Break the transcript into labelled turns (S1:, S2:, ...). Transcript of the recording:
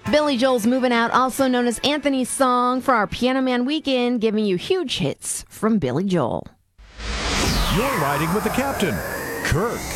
S1: Billy Joel's Moving Out, also known as Anthony's Song, for our Piano Man Weekend, giving you huge hits from Billy Joel.
S2: You're riding with the captain, Kirk.